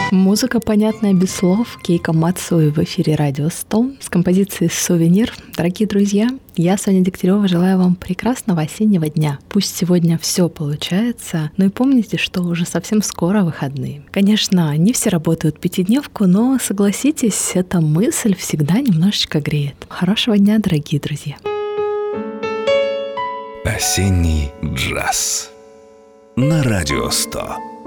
Музыка, понятная без слов. Кейко Мацуи в эфире Радио 100 с композицией «Сувенир». Дорогие друзья, я, Соня Дегтярева, желаю вам прекрасного осеннего дня. Пусть сегодня все получается, но и помните, что уже совсем скоро выходные. Конечно, не все работают пятидневку, но согласитесь, эта мысль всегда немножечко греет. Хорошего дня, дорогие друзья. Осенний джаз на Радио 100.